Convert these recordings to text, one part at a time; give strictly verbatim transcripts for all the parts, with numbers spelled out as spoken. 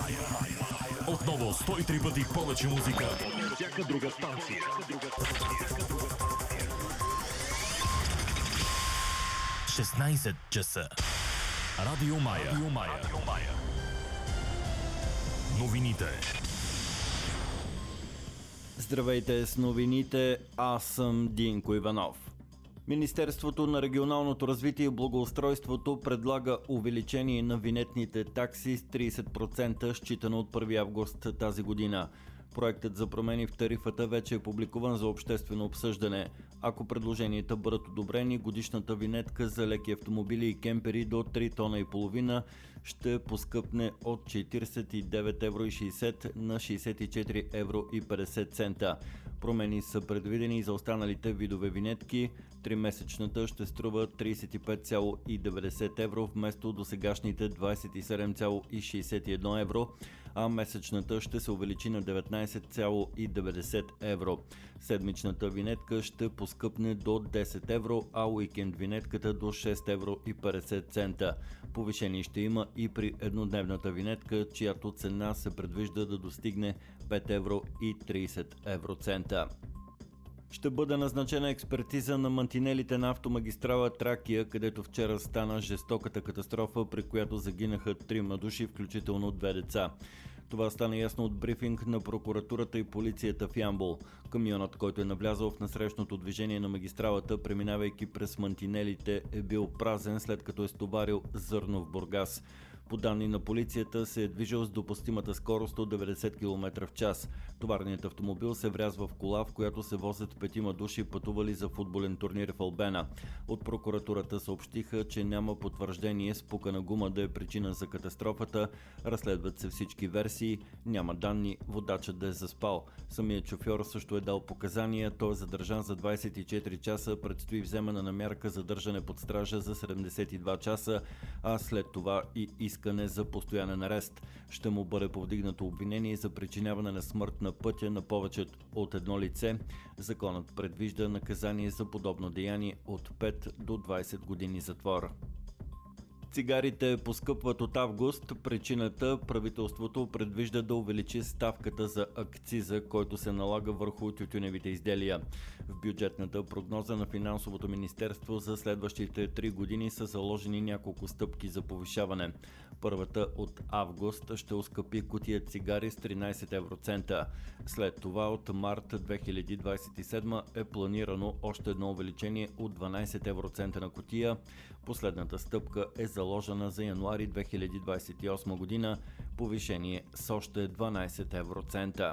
Отново сто и три пъти повече музика. Всяка друга станция. шестнайсет часа. Радио Мая. Радио Мая. Новините. Здравейте с новините, аз съм Динко Иванов. Министерството на регионалното развитие и благоустройството предлага увеличение на винетните такси с трийсет процента, считано от първи август тази година. Проектът за промени в тарифата вече е публикуван за обществено обсъждане. Ако предложенията бъдат одобрени, годишната винетка за леки автомобили и кемпери до три тона и половина ще поскъпне от четирийсет и девет евро и шейсет на шейсет и четири евро и петдесет цента. Промени са предвидени и за останалите видове винетки. Тримесечната ще струва трийсет и пет цяло и деветдесет евро вместо досегашните двайсет и седем цяло и шейсет и едно евро, а месечната ще се увеличи на деветнайсет цяло и деветдесет евро. Седмичната винетка ще поскъпне до десет евро, а уикенд винетката до шест евро и петдесет цента. Повишение ще има и при еднодневната винетка, чиято цена се предвижда да достигне пет евро и трийсет евроцента. Ще бъде назначена експертиза на мантинелите на автомагистрала Тракия, където вчера стана жестоката катастрофа, при която загинаха трима души, включително две деца. Това стана ясно от брифинг на прокуратурата и полицията в Ямбол. Камионът, който е навлязъл в насрещното движение на магистралата, преминавайки през мантинелите, е бил празен, след като е стоварил зърно в Бургас. По данни на полицията се е движил с допустимата скорост от деветдесет километра в час. Товарният автомобил се врязва в кола, в която се возят петима души, пътували за футболен турнир в Албена. От прокуратурата съобщиха, че няма потвърждение спукана гума да е причина за катастрофата. Разследват се всички версии. Няма данни водачът да е заспал. Самият шофьор също е дал показания. Той е задържан за двайсет и четири часа. Предстои вземане на мярка задържане под стража за седемдесет и два часа, а след това и искане за постоянен арест. Ще му бъде повдигнато обвинение за причиняване на смърт на пътя на повече от едно лице. Законът предвижда наказание за подобно деяние от пет до двайсет години затвор. Цигарите поскъпват от август. Причината: правителството предвижда да увеличи ставката за акциза, който се налага върху тютюневите изделия. В бюджетната прогноза на Финансовото министерство за следващите три години са заложени няколко стъпки за повишаване. Първата от август ще оскъпи кутия цигари с тринайсет евроцента. След това от март две хиляди двайсет и седма е планирано още едно увеличение от дванайсет евроцента на кутия. Последната стъпка е заложена за януари две хиляди двайсет и осма година, повишение с още дванайсет евроцента.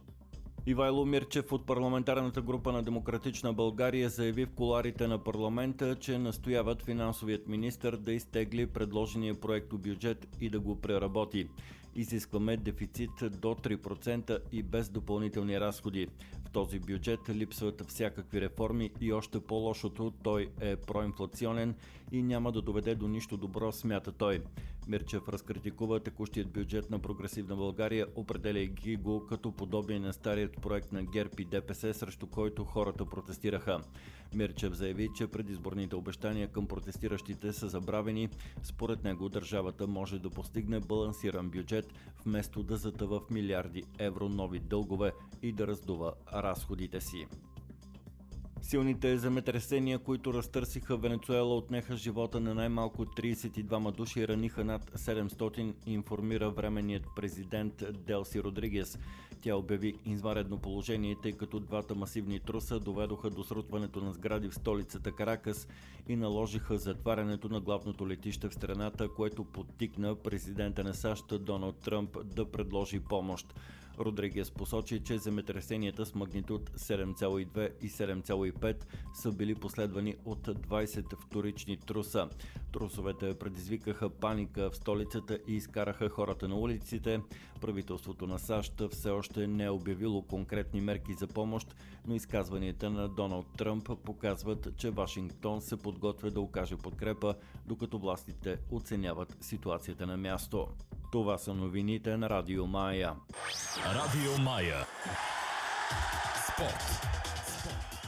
Ивайло Мирчев от парламентарната група на Демократична България заяви в кулоарите на парламента, че настояват финансовият министър да изтегли предложения проектобюджет и да го преработи. Изискваме дефицит до три процента и без допълнителни разходи. В този бюджет липсват всякакви реформи и още по-лошото, той е проинфлационен и няма да доведе до нищо добро, смята той. Мирчев разкритикува текущият бюджет на Прогресивна България, определяйки го като подобие на старият проект на ГЕРБ и ДПС, срещу който хората протестираха. Мирчев заяви, че предизборните обещания към протестиращите са забравени. Според него държавата може да постигне балансиран бюджет, вместо да затъва в милиарди евро нови дългове и да раздува разходите си. Силните земетресения, които разтърсиха Венецуела, отнеха живота на най-малко трийсет и двама души и раниха над седемстотин, информира временният президент Делси Родригес. Тя обяви извънредно положение, тъй като двата масивни труса доведоха до срутването на сгради в столицата Каракас и наложиха затварянето на главното летище в страната, което подтикна президента на САЩ Доналд Тръмп да предложи помощ. Родригес посочи, че земетресенията с магнитуд седем цяло и две и седем цяло и пет са били последвани от двайсет вторични труса. Трусовете предизвикаха паника в столицата и изкараха хората на улиците. Правителството на САЩ все още не е обявило конкретни мерки за помощ, но изказванията на Доналд Тръмп показват, че Вашингтон се подготвя да окаже подкрепа, докато властите оценяват ситуацията на място. Това са новините на Радио Мая. Радио Мая. Спорт.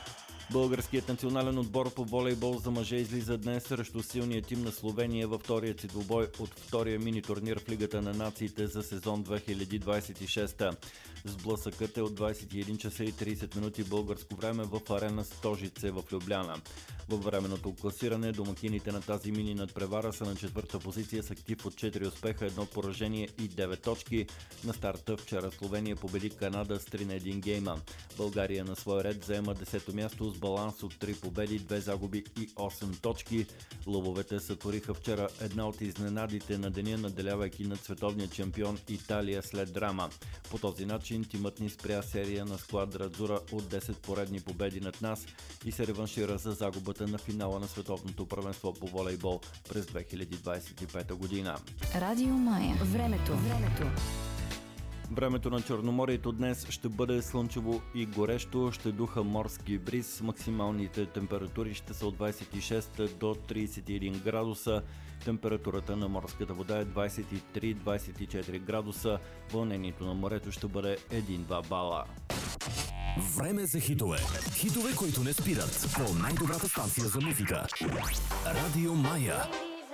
Българският национален отбор по волейбол за мъже излиза днес срещу силния тим на Словения във втория си двубой от втория мини турнир в Лигата на нациите за сезон две хиляди двадесет и шеста. Сблъсъкът е от двадесет и един часа и тридесет минути българско време в арена Стожице в Любляна. Във временното класиране домакините на тази мини надпревара са на четвърта позиция с актив от четири успеха, едно поражение и девет точки. На старта вчера Словения победи Канада с три на един гейма. България на свой ред заема десето място с баланс от три победи, две загуби и осем точки. Лъвовете сътвориха вчера една от изненадите на деня, наделявайки над световния чемпион Италия след драма. По този начин тимът ни спря серия на Сквадра Адзура от десет поредни победи над нас и се реваншира за загубата на финала на световното първенство по волейбол през две хиляди двадесет и пета година. Радио Мая. Времето. Времето. Времето на Черноморието днес ще бъде слънчево и горещо, ще духа морски бриз. Максималните температури ще са от двадесет и шест до тридесет и един градуса. Температурата на морската вода е двадесет и три до двадесет и четири градуса. Вълнението на морето ще бъде един-два бала. Време за хитове. Хитове, които не спират. По най-добрата станция за музика. Радио Мая.